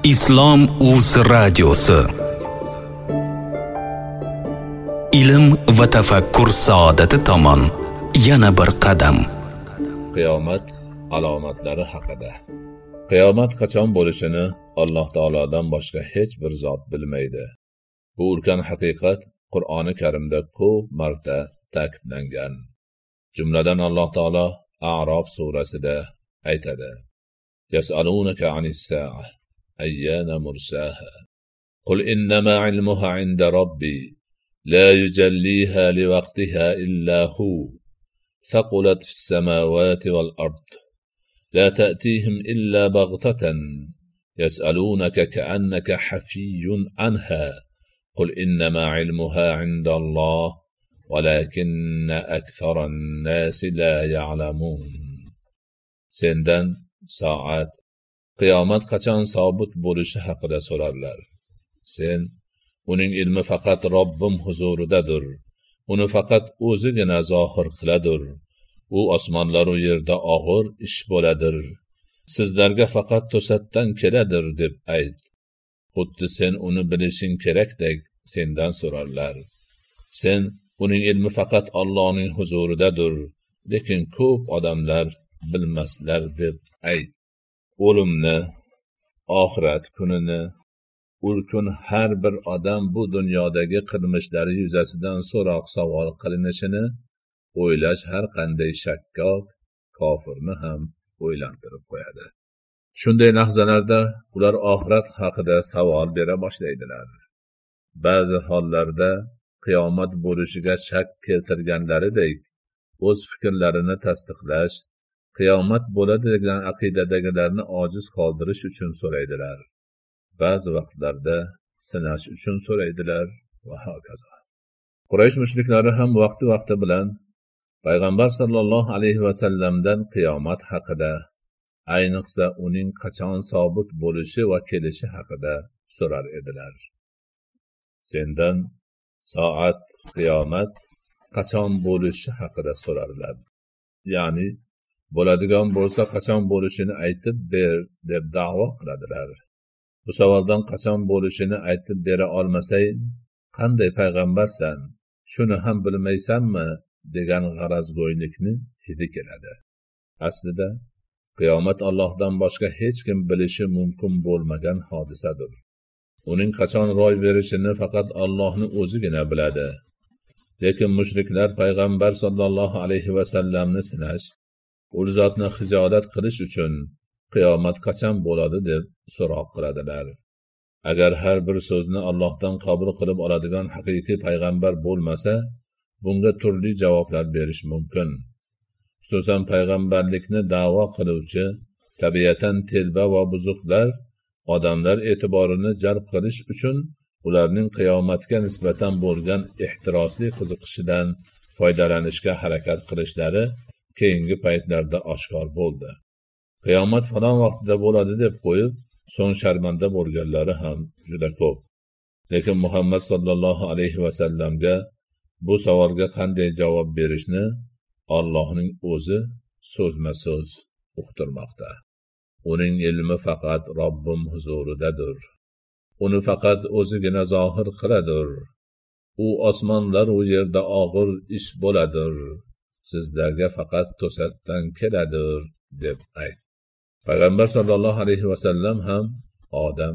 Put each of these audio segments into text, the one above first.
Islom Uz radiosi. Ilm va tafakkur saodati tomon yana bir qadam. Qiyomat alomatlari haqida. Qiyomat qachon bo'lishini Alloh taolodan boshqa hech bir zot bilmaydi. Bu ulkan haqiqat Qur'oni Karimda ko'p marta ta'kidlangan. Jumladan Alloh taolo A'rof surasida aytadi: Yas'alunaka 'anis-sa'ah ayyana mursaha qul innama 'ilmuha 'inda rabbi la yujalliha liwaqtiha illa hu thaqulat fis-samawati wal-ard la ta'tihim illa baghtatan yas'alunaka ka'annaka hafiyyun 'anha qul innama 'ilmuha 'inda Allah walakinna aktharan-nasi la ya'lamun. Sendan soat, qiyomat qachon sobit bo'lishi haqida so'rarlar. Sen, uning ilmi faqat Robbim huzuridadir. Uni faqat o'zigina zohir qiladir. U osmonlar va yerda og'ir ish bo'ladir. Sizlarga faqat to'satdan keladir deb ayt. Xuddi sen uni bilishing kerakdek sendan so'rarlar. Sen, uning ilmi faqat Allohning huzuridadir, lekin ko'p odamlar bilmaslar deb ayt. O'limni, oxirat kunini, ul kun har bir odam bu dunyodagi qilmishlari yuzasidan so'roq savol qilinishini o'ylash har qanday shakkok kofirni ham o'ylantirib qo'yadi. Shunday lahzalarda ular oxirat haqida savol bera boshlaydilar. Ba'zi hollarda qiyomat bo'lishiga shak keltirganlaridek o'z fikrlarini tasdiqlash, qiyomat bo'ladi degan aqidadagilarni ojiz qoldirish uchun so'raydilar. Ba'zi vaqtlarda sinash uchun so'raydilar va hokazo. Quraysh mushriklari ham vaqti bilan payg'ambar sallallohu alayhi va sallamdan qiyomat haqida, ayniqsa uning qachon sobit bo'lishi va kelishi haqida so'rar edilar. Sendan soat, qiyomat qachon bo'lishi haqida so'rarlar. Ya'ni bo'ladigan bo'lsa qachon bo'lishini aytib ber deb da'vo qiladilar. Bu savoldan qachon bo'lishini aytib bera olmasang, qanday payg'ambarsan, shuni ham bilmaysanmi degan g'arazgo'ylikni hidi keladi. Aslida qiyomat Allohdan boshqa hech kim bilishi mumkin bo'lmagan hodisadir. Uning qachon ro'y berishini faqat Allohning o'zigina biladi. Lekin mushriklar payg'ambar sallallohu alayhi va sallamni sinash, u zotni hijolat qilish uchun qiyomat qachon bo'ladi deb so'roq qiladilar. Agar har bir so'zni Allohdan qabul qilib oladigan haqiqiy payg'ambar bo'lmasa, bunga turli javoblar berish mumkin. Xususan payg'ambarlikni da'vo qiluvchi tabiatan telba va buzuqlar odamlar e'tiborini jalb qilish uchun ularning qiyomatga nisbatan bo'lgan ehtirosli qiziqishidan foydalanishga harakat qilishlari keyingi paytlarda oshkor bo'ldi. Qiyomat falon vaqtida bo'ladi deb qo'yib, so'ng sharmanda bo'lganlari ham juda ko'p. Lekin Muhammad sallallohu alayhi va sallamga bu savolga qanday javob berishni Allohning o'zi so'zma-so'z uqtirmoqda. Uning ilmi faqat Robbim huzuridadir. Uni faqat o'zigina zohir qiladir. U osmonlar va yerda og'ir ish bo'ladir. Sizlarga faqat to'satdan keladir deb ayt. Payg'ambar sallallohu alayhi va sallam ham odam.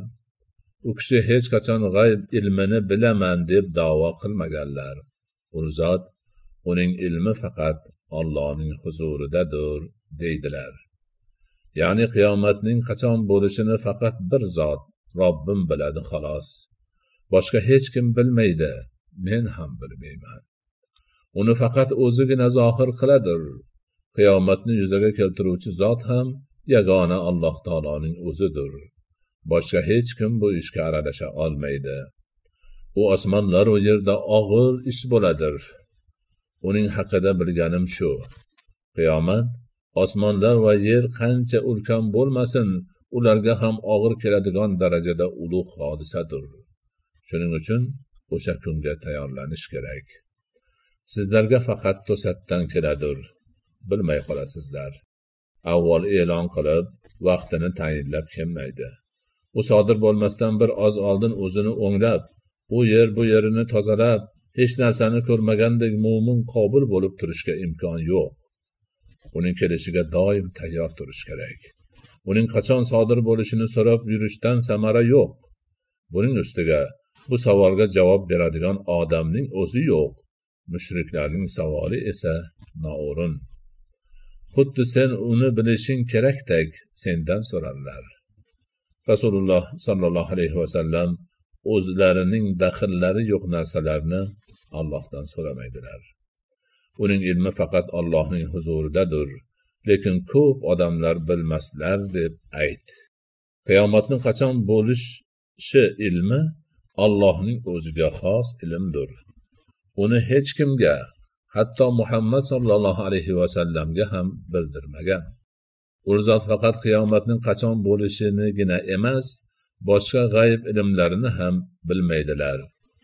U kishi hech qachon g'ayb ilmini bilaman deb da'vo qilmaganlar. U zot, uning ilmi faqat Allohning huzuridadir deydilar. Ya'ni qiyomatning qachon bo'lishini faqat bir zot, Robbim biladi xolos. Boshqa hech kim bilmaydi, men ham bilmayman. Uni faqat o'zigina zohir qiladir. Qiyomatni yuzaga keltiruvchi zot ham yagona Alloh taoloning o'zidir. Boshqa hech kim bu ishga aralasha olmaydi. U osmonlar va yerda og'ir ish bo'ladir. Uning haqida bilganim shu. Qiyomat osmonlar va yer qancha ulkan bo'lmasin, ularga ham og'ir keladigan darajada ulug' hodisadir. Shuning uchun o'sha kunga tayyorlanish kerak. Sizlarga faqat to'satdan keladir, bilmay qolasizlar. Avval e'lon qilib, vaqtini tayinlab kelmaydi. u sodir bo'lmasdan bir oz oldin o'zini o'nglab, u yer bu yerini tozalab, hech narsani ko'rmagandek mo'min qobil bo'lib turishga imkon yo'q. Uning kelishiga doim tayyor turish kerak. Uning qachon sodir bo'lishini so'rab yurishdan samara yo'q. Buning ustiga bu savolga javob beradigan odamning o'zi yo'q. Mushriklarning savoli esa noo'rin. Xuddi sen uni bilishing kerakdek sendan so'rarlar. Rasululloh sallallohu alayhi vasallam o'zlarining daxllari yo'q narsalarni Allohdan so'ramaydilar. Uning ilmi faqat Allohning huzuridadir, lekin ko'p odamlar bilmaslar deb ayt. Qiyomatning qachon bo'lishi ilmi Allohning o'ziga xos ilmdir. Uni hech kimga, hatto Muhammad sallallohu alayhi vasallamga ham bildirmagan. U zot faqat qiyomatning qachon bo'lishinigina emas, boshqa g'ayb ilmlarini ham bilmaydilar.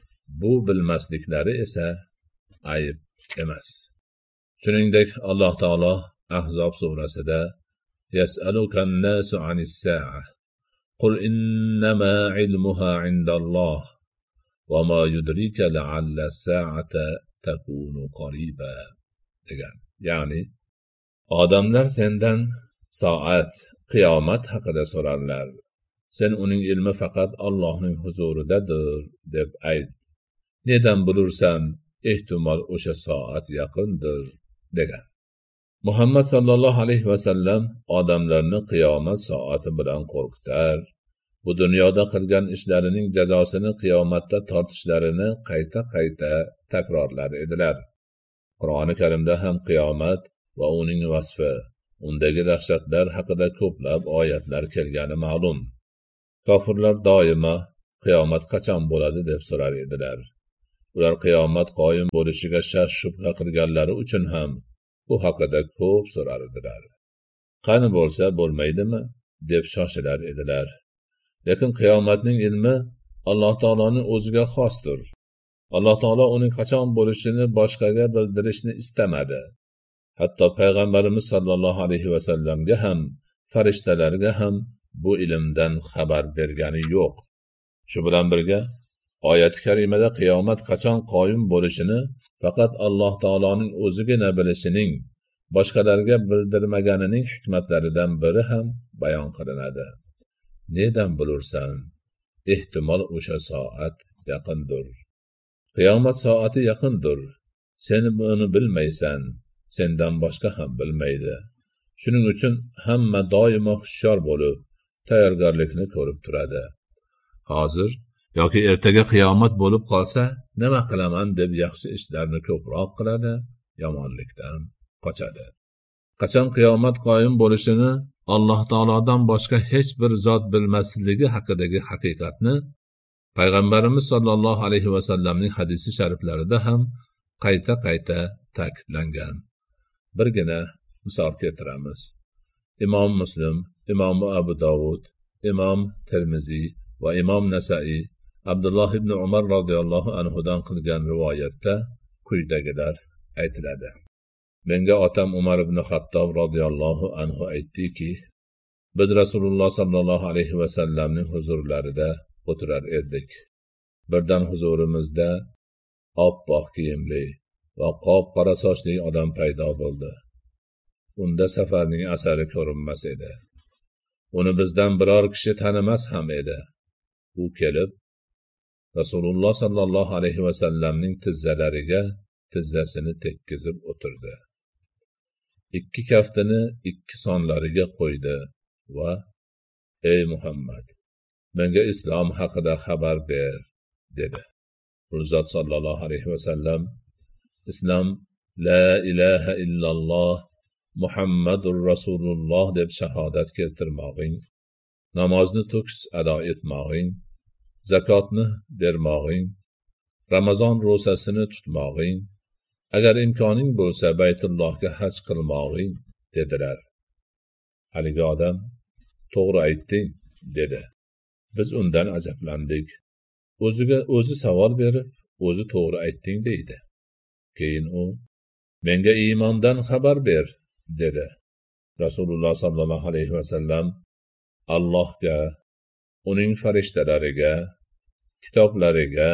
Bu bilmasliklari esa ayb emas. Shuningdek, Alloh taolo Ahzob surasida Yas'alukan nasu anis-sa'ah qul innama ilmuha indalloh va ma yudrika la'alla as-sa'ata takunu qariba degan. Ya'ni odamlar sendan soat, qiyomat haqida so'rarlar. Sen uning ilmi faqat Allohning huzuridadir deb ayt. Nedan bilursan, ehtimol o'sha soat yaqindir degan. Muhammad sallallohu alayhi vasallam odamlarni qiyomat soati bilan qo'rqitar. Bu dunyoda qilgan ishlarining jazosini qiyomatda tortishlarini qayta-qayta takrorlar edilar. Qur'oni Karimda ham qiyomat va uning vasfi, undagi dahshatlar haqida ko'plab oyatlar kelgani ma'lum. Kofirlar doimo qiyomat qachon bo'ladi deb so'rar edilar. Ular qiyomat qoyim bo'lishiga shak shubha qilganlari uchun ham bu haqida ko'p so'rar edilar. Qani bo'lsa bo'lmaydimi deb shoshilar edilar. Lekin qiyomatning ilmi Alloh taoloning o'ziga xosdir. Alloh taolo uning qachon bo'lishini boshqaga bildirishni istamadi. Hatto payg'ambarimiz sallallohu alayhi vasallamga ham, farishtalarga ham bu ilmdan xabar bergani yo'q. Shu bilan birga oyat-i karimada qiyomat qachon qoyim bo'lishini faqat Alloh taoloning o'zigina bilishining, boshqalarga bildirmaganining hikmatlaridan biri ham bayon qilinadi. Nedan bilursan, ehtimol o'sha soat yaqindir. Qiyomat soati yaqindir. Sen buni bilmaysan, sendan boshqa ham bilmaydi. Shuning uchun hamma doimo hushyor bo'lib, tayyorgarlikni ko'rib turadi. Hozir yoki ertaga qiyomat bo'lib qolsa, nima qilaman deb yaxshi ishlarni ko'proq qiladi, yomonlikdan qochadi. Qachon qiyomat qoyim bo'lishini Alloh taolodan boshqa hech bir zot bilmasligi haqidagi haqiqatni payg'ambarimiz sollallohu alayhi vasallamning hadisi shariflarida ham qayta-qayta ta'kidlangan. Birgina misol keltiramiz. Imom Muslim, Imom Abu Dovud, Imom Termiziy va Imom Nasai Abdulloh ibn Umar radhiyallohu anhudan qilgan rivoyatda quyidagilar aytiladi. Menga otam Umar ibn Xattob radhiyallohu anhu aytdiki, biz Rasululloh sallallohu alayhi vasallamning huzurlarida o'tirar edik. Birdan huzurimizda oppoq kiyimli va qop-qora sochli odam paydo bo'ldi. Unda safarning asari ko'rinmas edi. Uni bizdan biror kishi tanimas ham edi. U kelib Rasululloh sallallohu alayhi vasallamning tizzalariga tizzasini tekkizib o'tirdi. Ikki kaftini ikki sonlariga qo'ydi va ey Muhammad, menga islom haqida xabar ber dedi. Zot sallallohu alayhi vasallam islom la ilaha illalloh Muhammadur Rasululloh deb shahodat keltirmog'ing, namozni to'kis ado etmog'ing, zakotni bermog'ing, Ramazon ro'zasini tutmog'ing, agar imkoning bo'lsa Baytullohga haj qilmog'ing dedilar. Haligi odam to'g'ri aytding dedi. Biz undan ajablandik. O'zi savol berib, o'zi to'g'ri aytding deydi. Keyin u menga iymondan xabar ber dedi. Rasululloh sallallohu alayhi vasallam Allohga, uning farishtalariga, kitoblariga,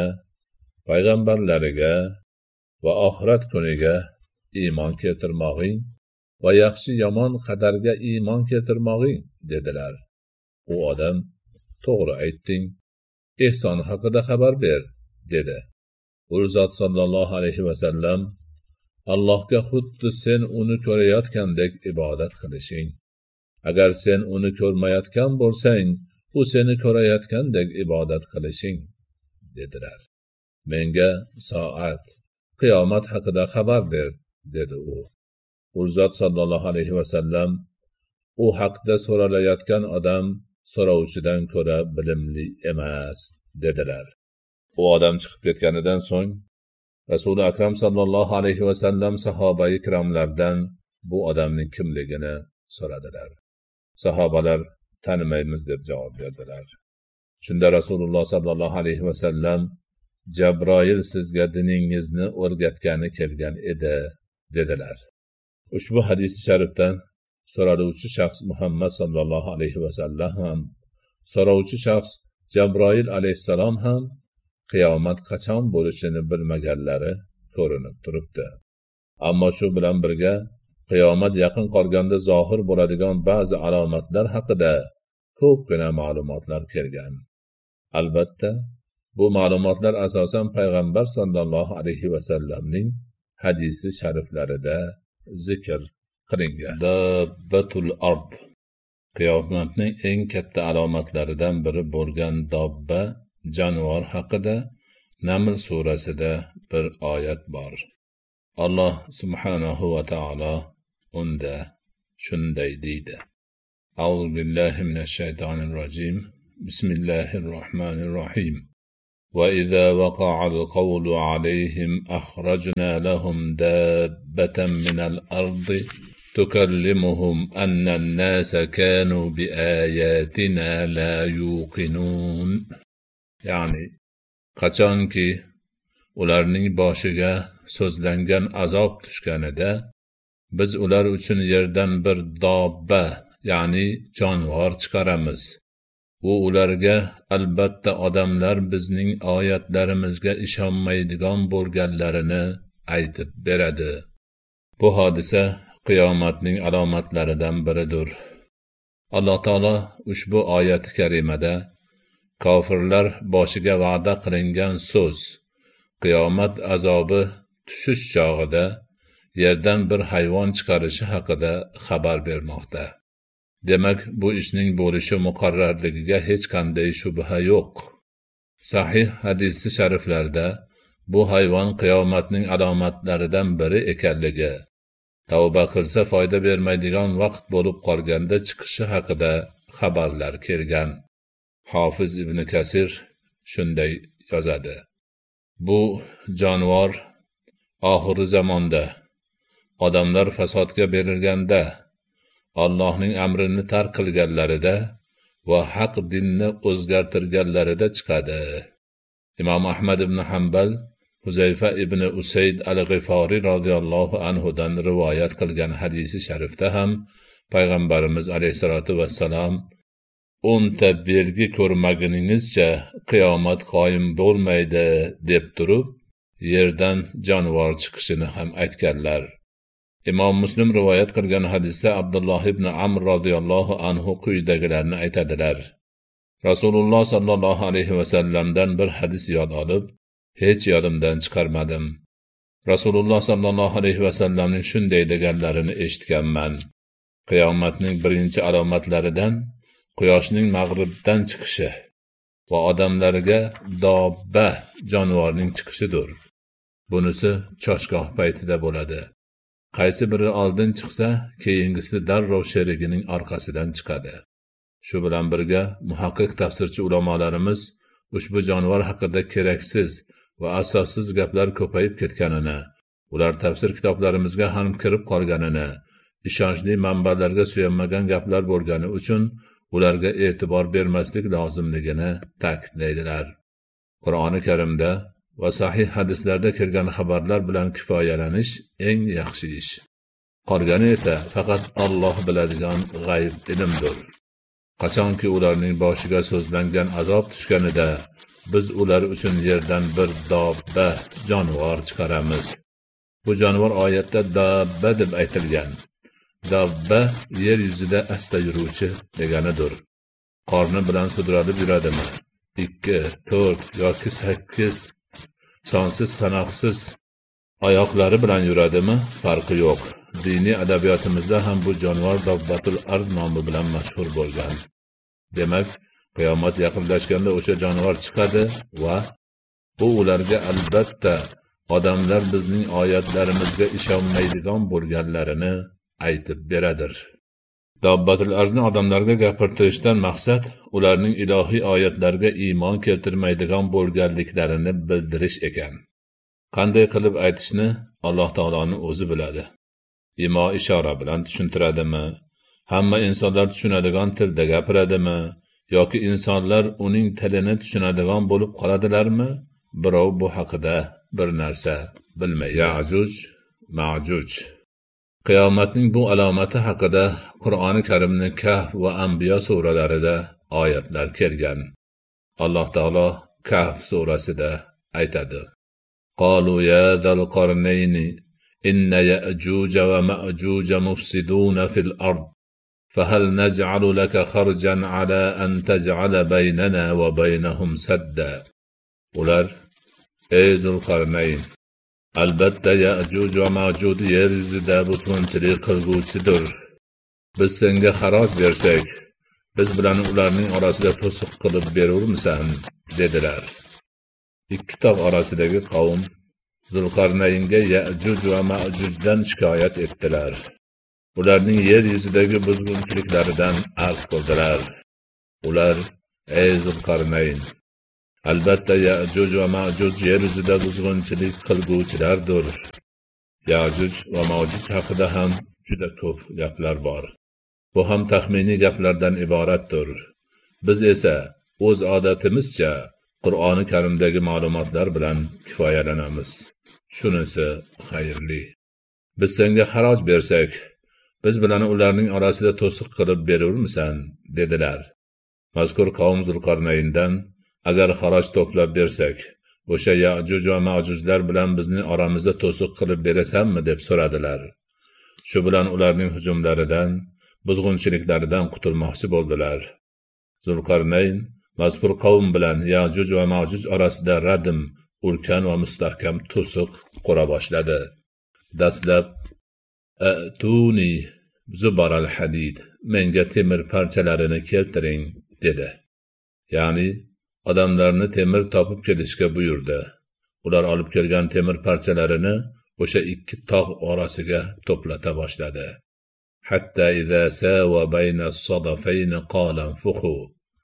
payg'ambarlariga va oxirat kuniga iymon keltirmog'ing va yaxshi yomon qadarga iymon keltirmog'ing dedilar. U odam, to'g'ri aytding, ehson haqida xabar ber dedi. U zot sallallohu alayhi vasallam, Allohga xuddi sen uni ko'rayotgandek ibodat qilishing. Agar sen uni ko'rmayotgan bo'lsang, u seni ko'rayotgandek ibodat qilishing dedilar. Menga soat, qiyomat haqida xabar ber dedi u. U zot sallallohu alayhi vasallam, u haqda so'ralayotgan odam so'rovchidan ko'ra bilimli emas dedilar. U odam chiqib ketganidan so'ng Rasuli akram sallallohu alayhi vasallam sahobai kiromlardan bu odamning kimligini so'radilar. Sahobalar tanimaymiz deb javob berdilar. Shunda Rasululloh sallallohu alayhi vasallam, Jabroil sizga diningizni o'rgatgani kelgan edi dedilar. Ushbu hadis sharifdan so'raluvchi shaxs Muhammad sallallohu alayhi vasallam ham, so'rovchi shaxs Jabroil alayhissalom ham qiyomat qachon bo'lishini bilmaganlari ko'rinib turibdi. Ammo shu bilan birga qiyomat yaqin qolganda zohir bo'ladigan ba'zi alomatlar haqida ko'pgina ma'lumotlar kelgan. Albatta, bu ma'lumotlar asosan payg'ambar sallallohu alayhi vasallamning hadisi shariflarida zikr qilingan. Dabbatul ard. Qiyomatning eng katta alomatlaridan biri bo'lgan dobba, jonivor haqida Naml surasida bir oyat bor. Alloh subhanahu va taolo unda shunday deydi. A'udhu billahi minash shaytonir rojim. Bismillahir rohmanir rohim. وَإِذَا وَقَعَ الْقَوْلُ عَلَيْهِمْ أَخْرَجْنَا لَهُمْ دَابَّةً مِنَ الْأَرْضِ تُكَلِّمُهُمْ أَنَّ النَّاسَ كَانُوا بِآيَاتِنَا لَا يُوقِنُونَ. Ya'ni qachonki ularning boshiga so'zlangan azob tushganida biz ular uchun yerdan bir dobba, ya'ni jonivor chiqaramiz. U ularga albatta odamlar bizning oyatlarimizga ishonmaydigan bo'lganlarini aytib beradi. Bu hodisa qiyomatning alomatlaridan biridir. Alloh taolo ushbu oyat karimada kofirlar boshiga va'da qilingan so'z, qiyomat azobi tushish chog'ida yerdan bir hayvon chiqarishi haqida xabar bermoqda. Demak, bu ishning bo'lishi muqarrarligiga hech qanday shubha yo'q. Sahih hadisi shariflarda bu hayvon qiyomatning alomatlaridan biri ekanligi, tavba qilsa foyda bermaydigan vaqt bo'lib qolganda chiqishi haqida xabarlar kelgan. Hofiz Ibn Kasir shunday yozadi. Bu jonivor oxirgi zamonda odamlar fasodga berilganda, Allohning amrini tark qilganlarida va haq dinni o'zgartirganlarida chiqadi. Imom Ahmad ibn Hanbal Huzayfa ibn Usayd al-G'ifori radhiyallohu anhudan rivoyat qilgan hadisi sharifda ham payg'ambarimiz alayhisolatu vassalam 10 ta belgi ko'rmaguningizcha qiyomat qoyim bo'lmaydi deb turib, yerdan jonivor chiqishini ham aytganlar. Imom Muslim rivoyat qilgan hadisda Abdulloh ibn Amr radhiyallohu anhu quyidagilarni aytadilar. Rasululloh sallallohu alayhi vasallamdan bir hadis yod olib, hech yodimdan chiqarmadim. Rasululloh sallallohu alayhi vasallamning shunday deganlarini eshitganman. Qiyomatning birinchi alomatlaridan quyoshning mag'ribdan chiqishi va odamlarga dobba, jonivorning chiqishidir. Bunisi choshgoh paytida bo'ladi. Qaysi biri oldin chiqsa, keyingisi darrov sherigining orqasidan chiqadi. Shu bilan birga muhaqqiq tafsirchi ulamolarimiz ushbu jonivor haqida keraksiz va asossiz gaplar ko'payib ketganini, ular tafsir kitoblarimizga ham kirib qolganini, ishonchli manbalarga suyanmagan gaplar bo'lgani uchun ularga e'tibor bermaslik lozimligini ta'kidlaydilar. Qur'oni Karimda va sahih hadislarda kelgan xabarlar bilan kifoyalanish eng yaxshi ish. Qolgani esa faqat Alloh biladigan g'ayb ilmdir. qachonki ularning boshiga so'zlangan azob tushganida biz ular uchun yerdan bir dobba jonivor chiqaramiz. Bu jonivor oyatda dabba deb aytilgan. Dabba yer yuzida asta yuruvchi deganidir. Qorni bilan sudralib yuradimi? 2, 4 yoki 8 sonsiz sanoqsiz oyoqlari bilan yuradimi? Farqi yo'q. Diniy adabiyotimizda ham bu jonivor Dabbatul Ard nomi bilan mashhur bo'lgan. Demak, qiyomat yaqinlashganda o'sha jonivor chiqadi va bu ularga albatta odamlar bizning oyatlarimizga ishonmaydigan bo'lganlarini aytib beradir. Dabbatul Arzni odamlarga gapirtirishdan maqsad ularning ilohiy oyatlarga iymon keltirmaydigan bo'lganliklarini bildirish ekan. Qanday qilib aytishni Alloh taoloning o'zi biladi. Imo ishora bilan tushuntiradimi? Hamma insonlar tushunadigan tilda gapiradimi? Yoki insonlar uning tilini tushunadigan bo'lib qoladilarmi? Birov bu haqida bir narsa bilmaydi. Ya'juj, Ma'juj. Qiyomatning bu alomati haqida Qur'oni Karimning Kahf va Anbiyo suralarida oyatlar kelgan. Alloh taolo Kahf surasida aytadi: "Qalu ya zal qarnayni inna ya'juj va ma'juj mufsiduna fil ard fahal naj'alu laka kharjan ala an taj'ala baynana va baynahum sadda." Ular: "Ey Zulqarnayn, albatta Ya'juj va Ma'juj yer yuzida buzg'unchilik qilguvchidir. Biz senga xaroj bersak, biz bilan ularning orasida to'siq qilib berurmisan?" dedilar. Ikki tog' orasidagi qavm Zulqarnaynga Ya'juj va Ma'jujdan shikoyat etdilar. Ularning yer yuzidagi buzg'unchiliklaridan arz qildilar. Ular: "Ey Zulqarnayn, albatta Ya'juj va Ma'juj yer yuzida buzg'unchilik qilguvchilardir. Ya'juj va Ma'juj haqida ham juda ko'p gaplar bor. Bu ham taxminiy gaplardan iboratdir. Biz esa o'z odatimizcha Qur'oni Karimdagi ma'lumotlar bilan kifoyalanamiz. Shunisi xayrli. Biz senga xaroj bersak, biz bilan ularning orasida to'siq qilib berurmisan?" dedilar. Mazkur qavm Zulqarnayndan: "Agar xaroj to'plab bersak, o'sha Ya'juj va Ma'jujlar bilan bizning oramizda to'siq qilib berasanmi?" deb so'radilar. Shu bilan ularning hujumlaridan, buzg'unchiliklaridan qutulmoqchi bo'ldilar. Zulqarnayn mazkur qavm bilan Ya'juj va Ma'juj orasida radim, ulkan va mustahkam to'siq qura boshladi. Dastlab: "Atuni zubaral hadid, menga temir parchalarini keltiring" dedi. Ya'ni odamlarni temir topib kelishga buyurdi. Ular olib kelgan temir parchalarini o'sha ikki tog' orasiga to'plata boshladi. Hatta idza sawa bayna as-sadafayn qala anfukhu.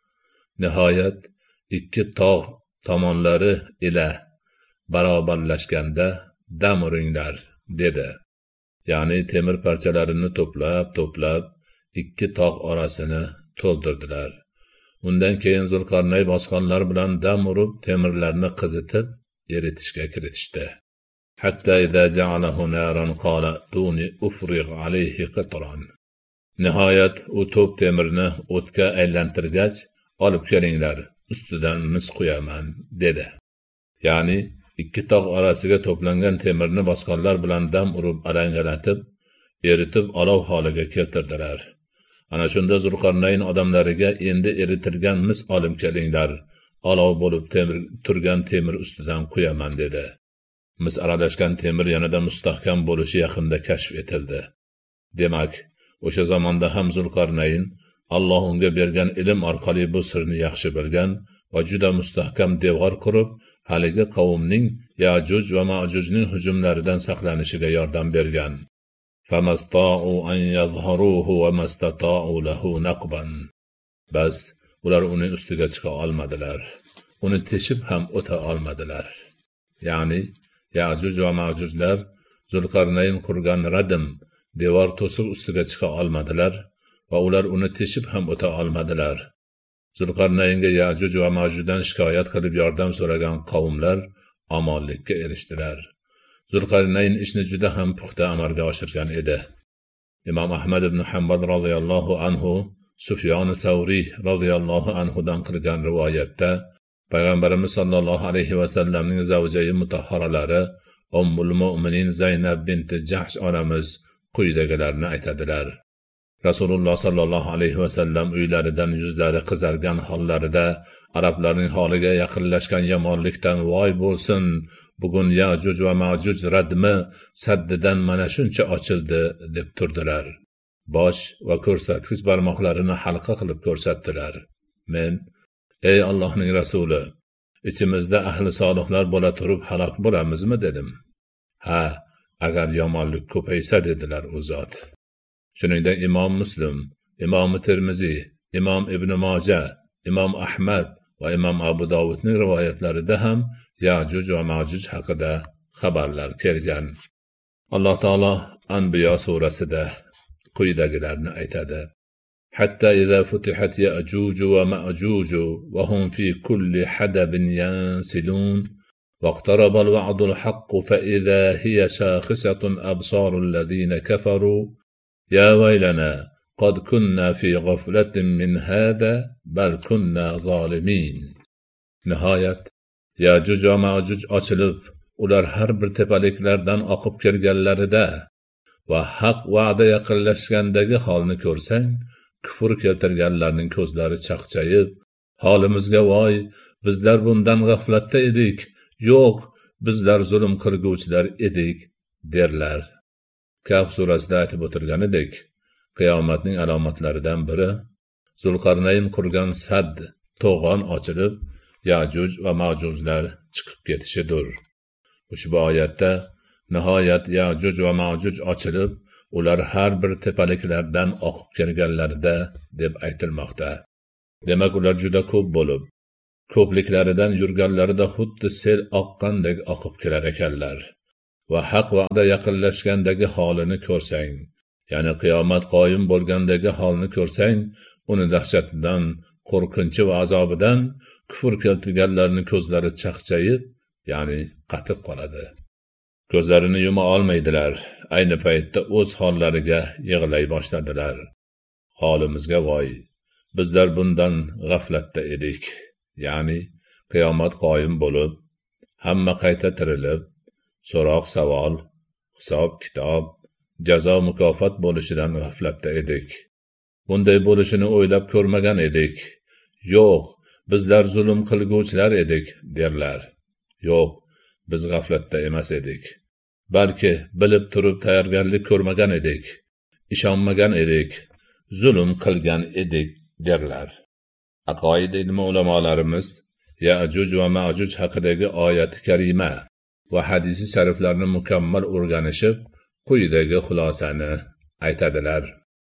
Nihoyat ikki tog' tomonlari ila barobarlashganda dam uringlar dedi. Ya'ni temir parchalarini to'plab ikki tog' orasini to'ldirdilar. Undan keyin Zulqarnay bosqonlar bilan dam urib temirlarni qizitib eritishga kiritishdi. Hatta idza ja'alahu naran qala tuni ufrigh alayhi qitran. Nihoyat u to'p temirni o'tga aylantirgach, olib kelinglar, ustidan mis qo'yaman dedi. Ya'ni ikki tog' orasiga to'plangan temirni bosqonlar bilan dam urib alangalatib, eritib olov holiga keltirdilar. Ana shunda Zulqarnayn odamlariga: "Endi eritilgan mis olib kelinglar, olov bo'lib turgan temir ustidan qo'yaman" dedi. Mis aralashgan temir yanada mustahkam bo'lishi yaqinda kashf etildi. Demak, o'sha zamonda ham Zulqarnayn Alloh unga bergan ilm orqali bu sirni yaxshi bilgan va juda mustahkam devor qurib, haligi qavmning Ya'juj va Ma'jujning hujumlaridan saqlanishiga yordam bergan. Famasta'u an yadhharuhu wa mastata'u lahu naqban. Bas ular uning ustiga chiqa olmadilar. Uni teshib ham o'ta olmadilar. Ya'ni Ya'juj va Ma'jujlar Zulqarnayn qurgan radim, devor to'siq ustiga chiqa olmadilar va ular uni teshib ham o'ta olmadilar. Zulqarnaynga Ya'juj va Ma'jujdan shikoyat qilib yordam so'ragan qavmlar omonlikka erishdilar. Zulqarnayn ishni juda ham puxta amalga oshirgan edi. Imom Ahmad ibn Hanbal roziyallohu anhu Sufyon Savriy radhiyallohu anhudan qilgan rivoyatda Payg'ambarimiz sollallohu alayhi va sallamning zavjai mutahharalari Ummul Mu'minin Zaynab binti Jahsh onamiz quyidagilarni aytadilar. Rasululloh sollallohu alayhi va sallam uylaridan yuzlari qizargan hollarida arablarning holiga yaqinlashgan yomonlikdan voy bo'lsin, bugun Yajuj va Majuj radmi saddidan mana shuncha ochildi deb turdilar. Bosh va ko'rsatkich barmoqlarini halqa qilib ko'rsatdilar. Men, ey Allohning rasuli, ichimizda ahli solihlar bo'la turib halok bo'lamizmi dedim. Ha, agar yomonlik ko'paysa dedilar u zot. Shuningdek Imom Muslim, Imom Termiziy, Imom Ibn Moja, Imom Ahmad va Imom Abu Dovudning rivoyatlarida ham Yajuj va Majuj haqida xabarlar kelgan. Alloh taolo Anbiyo surasida quyidagilarni aytadi. Hatta idza futihat Yajuj va Majuj va hum fi kulli hadabin yansilun واقترب الوعد الحق فإذا هي شاخصة أبصار الذين كفروا يا ويلنا قد كنا في غفلة من هذا بل كنا ظالمين. Nihoyat Yajuj va Majuj ochilib, ular har bir tepaliklardan oqib kelganlarida va haq va'da yaqinlashgandagi holni ko'rsang, kufr keltirganlarning ko'zlari chaqchayib, holimizga voy, bizlar bundan g'aflatda edik, yo'q, bizlar zulm qilguvchilar edik derlar. Kahf surasida aytib o'tirganidek, qiyomatning alomatlaridan biri Zulqarnayn qurgan Sad to'g'on ochilib, Yajuj va Majujlar chiqib ketishidir. Ushbu oyatda nihoyat Yajuj va Majuj ochilib, ular har bir tepaliklardan oqib kelganlarida deb aytilmoqda. Demak, ular juda ko'p bo'lib, ko'pliklaridan yurganlarida xuddi sel oqqandek oqib kelar ekanlar. Va haq va'da yaqinlashgandagi holini ko'rsang, ya'ni qiyomat qoyim bo'lgandagi holni ko'rsang, uni dahshatidan, qo'rqinchi va azobidan kufr keltirganlarning ko'zlari chaqchayib, ya'ni qatib qoladi. Ko'zlarini yuma olmaydilar. Ayni paytda o'z hollariga yig'lay boshladilar. Holimizga voy, bizlar bundan g'aflatda edik. Ya'ni qiyomat qoyim bo'lib, hamma qayta tirilib, so'roq savol, hisob kitob, jazo mukofot bo'lishidan g'aflatda edik. Bunday bo'lishini o'ylab ko'rmagan edik. Yo'q, bizlar zulm qilguvchilar edik derlar. Yo'q, biz g'aflatda emas edik. Balki bilib turib tayyorgarlik ko'rmagan edik, ishonmagan edik, zulm qilgan edik derlar. Aqoid ilmi ulamolarimiz Yajuj va Majuj haqidagi oyati karima va hadisi shariflarni mukammal o'rganishib, quyidagi xulosani aytadilar.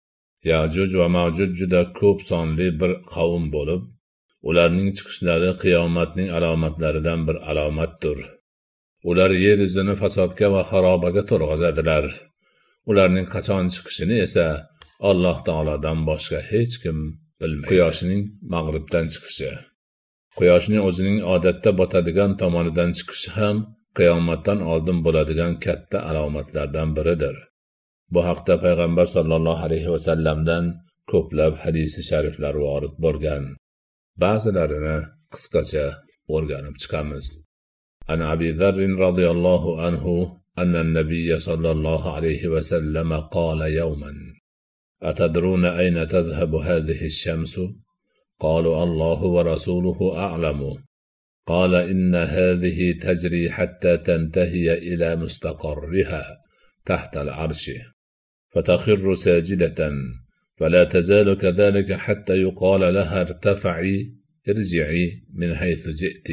Yajuj va Majuj juda ko'p sonli bir qavm bo'lib, ularning chiqishlari qiyomatning alomatlaridan bir alomatdir. Ular yer yuzini fasodga va xarobaga to'lg'azadilar. Ularning qachon chiqishini esa Alloh taolodan boshqa hech kim bilmaydi. Quyoshning mag'ribdan chiqishi. Quyoshning o'zining odatda botadigan tomonidan chiqishi ham qiyomatdan oldin bo'ladigan katta alomatlardan biridir. Bu haqda payg'ambar sollallohu alayhi va sallamdan ko'plab hadisi shariflar vorid bo'lgan. Ba'zilarini qisqacha o'rganib chiqamiz. An Abi Dharr radhiyallohu anhu anna an-nabiy sallallohu alayhi va sallam qala yawman atadruna ayna tadhhabu hadhihi ash-shamsu qalu Allahu wa rasuluhu a'lamu qala inna hadhihi tajri hatta tantahiya ila mustaqarriha tahta al-'arshi fatakhirru sajidatan فلا تزال كذلك حتى يقال لها ارتفعي ارجعي من حيث جئت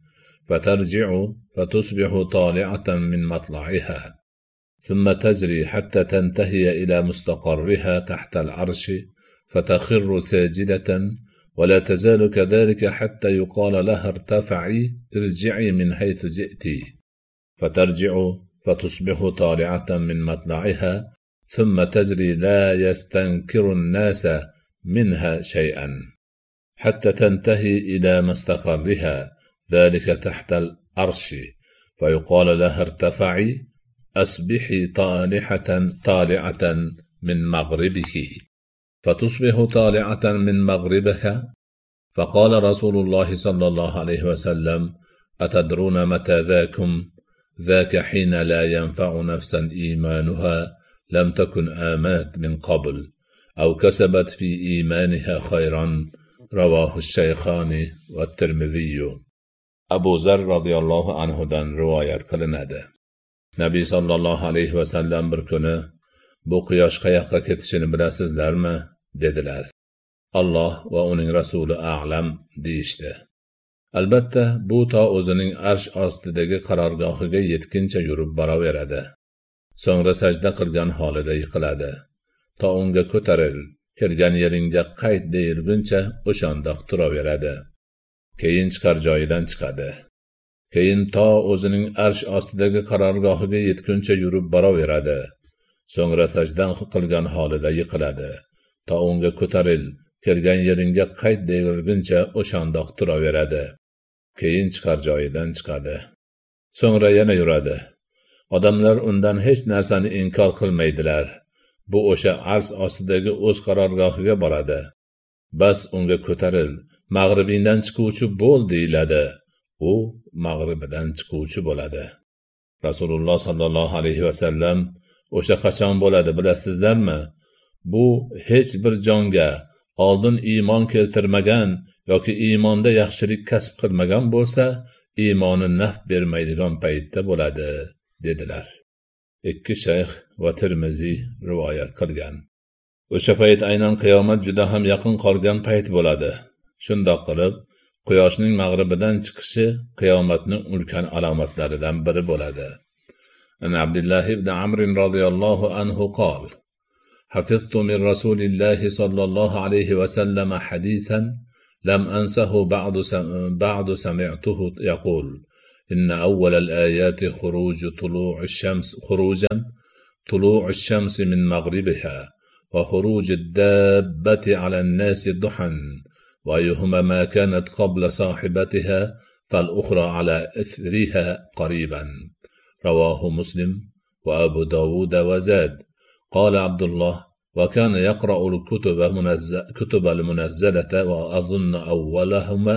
فترجع فتصبح طالعة من مطلعها ثم تجري حتى تنتهي إلى مستقرها تحت العرش فتخر ساجدة ولا تزال كذلك حتى يقال لها ارتفعي ارجعي من حيث جئت فترجع فتصبح طالعة من مطلعها ثم تجري لا يستنكر الناس منها شيئا حتى تنتهي إلى مستقرها ذلك تحت العرش فيقال لها ارتفعي أصبحي طالعة من مغربك. فتصبح طالعة من مغربها. فقال رسول الله صلى الله عليه وسلم: أتدرون متى ذاكم؟ ذاك حين لا ينفع نفسا إيمانها لم تكن آمنت من قبل أو كسبت في إيمانها خيرا. رواه الشيخان والترمذي. أبو ذر رضي الله عنه دان رواية qilinadi. Nabiy sallallohu alayhi vasallam bir kuni: "Bu quyosh qayoqqa ketishini bilasizlarmi?" dedilar. Alloh va uning rasuli a'lam deyishdi. Albatta, bu to o'zining arsh ostidagi qarorgohiga yetguncha yurib boraveradi. So'ngra sajda qilgan holida yiqiladi. To unga ko'taril, kelgan yeringga qayt deyilguncha o'shandoq turaveradi. Keyin chiqar joyidan chiqadi. Keyin to o'zining arsh ostidagi qarorgohiga yetguncha yurib boraveradi. So'ngra sajda qilgan holida yiqiladi. To unga ko'taril, kelgan yeringga qayt deyilguncha o'shandoq turaveradi. Keyin chiqar joyidan chiqadi. So'ngra yana yuradi. Odamlar undan hech narsani inkor qilmaydilar. Bu o'sha arsh ostidagi o'z qarorgohiga boradi. Bas unga ko'taril, mag'ribingdan chiquvchi bo'l deyiladi. U mag'ribidan chiquvchi bo'ladi. Rasululloh sallallohu alayhi vasallam: "O'sha qachon bo'ladi bilasizlarmi? Bu hech bir jonga oldin iymon keltirmagan yoki iymonda yaxshilik kasb qilmagan bo'lsa, iymoni naf bermaydigan paytda bo'ladi", dedilar. Ikki shayx va Tirmiziy rivoyat qilgan. O'sha payt aynan qiyomat juda ham yaqin qolgan payt bo'ladi. Shundoq qilib, quyoshning mag'ribidan chiqishi qiyomatning ulkan alomatlaridan biri bo'ladi. An Abdullah ibn Amr radhiyallohu anhu qol: حفظت من رسول الله صلى الله عليه وسلم حديثا لم أنسه بعد سمعته يقول: إن أول الآيات طلوع الشمس من مغربها، وخروج الدابة على الناس ضحى، وأيهما ما كانت قبل صاحبتها فالأخرى على إثرها قريبا. رواه مسلم وأبو داود وزاد. قال عبد الله: وكان يقرأ الكتب المنزلة وأظن أولهما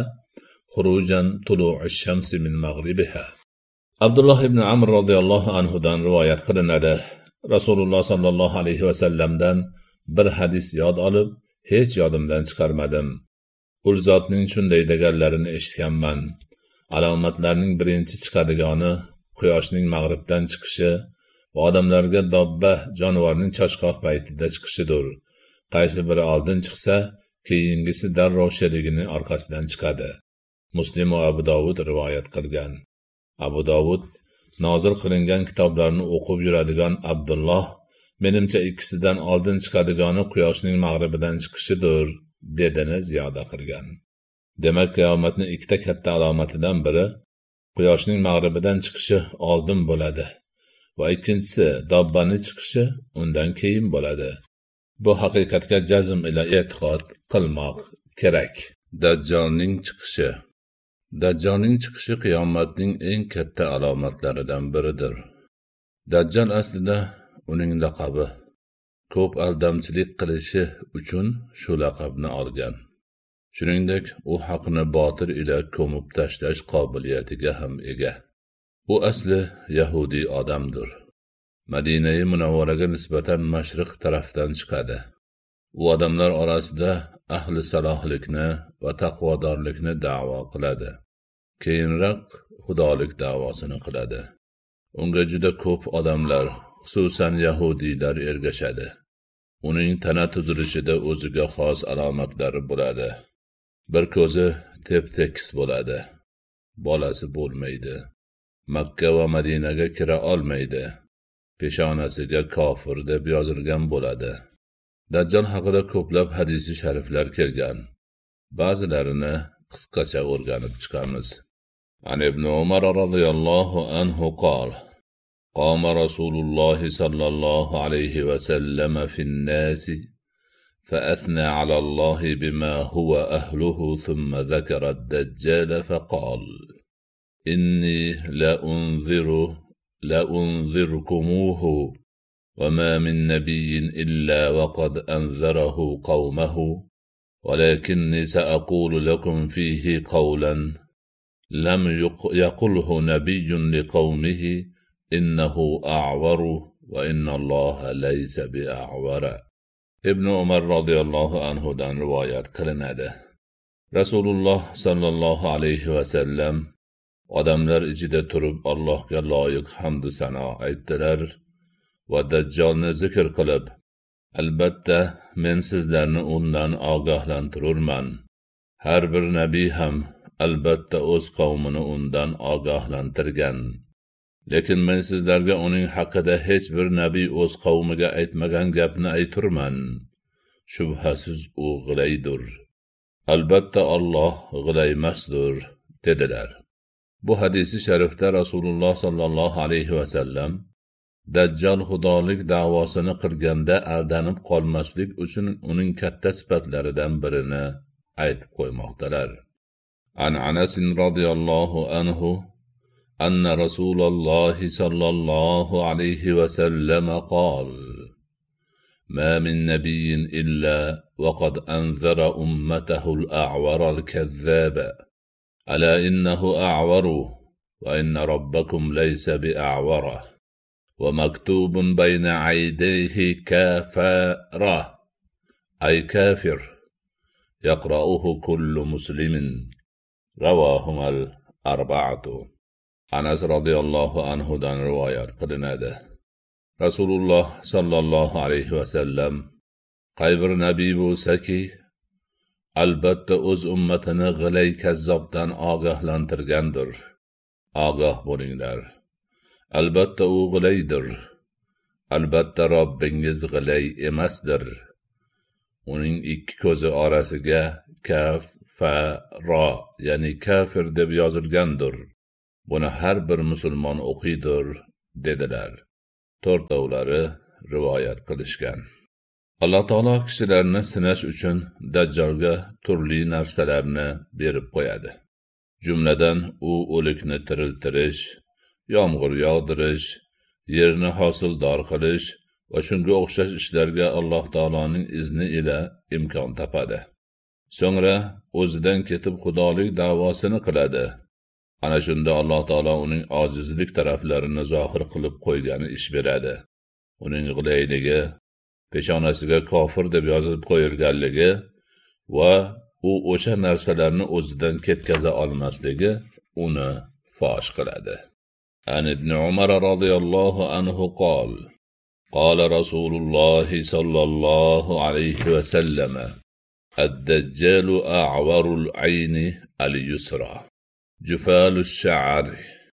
خروجا طلوع الشمس من مغربها. Abdullah ibn Amr radhiyallohu anhudan rivoyat qilinadi. Rasululloh sallallohu alayhi vasallamdan bir hadis yod olib, hech yodimdan chiqarmadim. Ul zotning shunday deganlarini eshitganman: alomatlarning birinchi chiqadigani quyoshning mag'ribdan chiqishi va odamlarga dobba jonivorning choshqoq paytida chiqishidir. Qaysi biri oldin chiqsa, keyingisi darrov sherigining orqasidan chiqadi. Muslim va Abu Dovud rivoyat qilgan. Abu Dovud: nozil qilingan kitoblarni o'qib yuradigan Abdulloh: menimcha ikkisidan oldin chiqadigani quyoshning mag'ribidan chiqishidir, dedini ziyoda qilgan. Demak, qiyomatning ikkita katta alomatidan biri quyoshning mag'ribidan chiqishi oldin bo'ladi va ikkinchisi dobbani chiqishi undan keyin bo'ladi. Bu haqiqatga jazm ila e'tiqod qilmoq kerak. Dajjolning chiqishi. Dajjolning chiqishi qiyomatning eng katta alomatlaridan biridir. Dajjal aslida uning laqabi. Ko'p aldamchilik qilishi uchun shu laqabni olgan. Shuningdek, u haqni botil ila ko'mib tashlash qobiliyatiga ham ega. U asli yahudiy odamdir. Madina-i Munavvaraga nisbatan mashriq tarafdan chiqadi. U odamlar orasida ahli salohlikni va taqvodorlikni da'vo qiladi. Keyinroq xudolik da'vosini qiladi. Unga juda ko'p odamlar, xususan yahudiylar ergashadi. Uning tana tuzilishida o'ziga xos alomatlari bo'ladi. Bir ko'zi tep-tekis bo'ladi. Bolasi bo'lmaydi. Makka va Madinaga kira olmaydi. Peshonasiga kofir deb yozilgan bo'ladi. Dajjal haqida ko'plab hadisi shariflar kelgan. Ba'zilarini qisqacha o'rganib chiqamiz. An ibn Umar radhiyallohu anhu qol: قام رسول الله صلى الله عليه وسلم في الناس فأثنى على الله بما هو أهله ثم ذكر الدجال فقال: إني لأنذركموه وما من نبي إلا وقد أنذره قومه ولكني سأقول لكم فيه قولا لم يقله نبي لقومه إنه أعور وإن الله ليس بأعور. ibn Umar roziyallohu anhudan rivoyat qilinadi. Rasululloh sallallohu alayhi va sallam odamlar ichida turib Allohga loyiq hamd sano aytdilar va Dajjolni zikr qilib, albatta men sizlarni undan ogohlantirurman. Har bir nabiy ham albatta o'z qavmini undan ogohlantirgan. Lekin men sizlarga uning haqida hech bir nabiy o'z qavmiga aytmagan gapni ayturman. Shubhasiz u g'ilaydir. Albatta Alloh g'ilaymasdir, dedilar. Bu hadisi sharifda Rasululloh sallallohu alayhi va sallam Dajjal xudolik da'vosini qilganda aldanib qolmaslik uchun uning katta sifatlaridan birini aytib qo'ymoqdalar. An Anas radhiyallohu anhu أن رسول الله صلى الله عليه وسلم قال: ما من نبي إلا وقد أنذر أمته الأعور الكذاب ألا إنه أعور وإن ربكم ليس بأعوره ومكتوب بين عيديه كافرة أي كافر يقرأه كل مسلم. رواهما الأربعة. Anas radhiyallohu anhudan rivoyat qilinadi. Rasululloh sallallohu alayhi va sallam qay bir nabiy bo'lsa-ki, albatta o'z ummatini g'ilay kazzobdan ogohlantirgandir. Ogoh bo'linglar. Albatta u g'ilaydir. Albatta Robbingiz g'ilay emasdir. Uning ikki ko'zi orasiga kaf fa ro, ya'ni kafir deb yozilgandir. Buni har bir musulmon o'qiydir, dedilar. To'rtovlari rivoyat qilishgan. Alloh taolo kishilarni sinash uchun Dajjolga turli narsalarni berib qo'yadi. Jumladan u o'likni tiriltirish, yomg'ir yog'dirish, yerni hosildor qilish va shunga o'xshash ishlarga Alloh taoloning izni ila imkon topadi. So'ngra o'zidan ketib xudolik da'vosini qiladi. Ana shunda Alloh taolo uning ojizlik taraflarini zohir qilib qo'ygani ish beradi. Uning g'ilayligi, peshonasiga kofir deb yozilib qo'yilganligi va u o'sha narsalarni o'zidan ketkaza olmasligi uni fosh qiladi. An ibn Umar roziyallohu anhu qol: Qala Rasululloh sallallohu alayhi va sallam: Ad-Dajjalu a'warul ayni al-yusra. جفال الشعر